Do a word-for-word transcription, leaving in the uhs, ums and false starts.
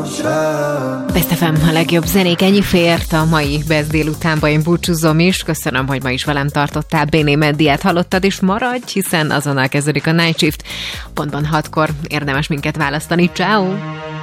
Best ef em, a legjobb zenék, ennyi fért a mai Best délutánba, én búcsúzom is. Köszönöm, hogy ma is velem tartottál. Béné Meddiát hallottad, és maradj, hiszen azonnal kezdődik a Night Shift. Pontban hatkor érdemes minket választani. Ciao.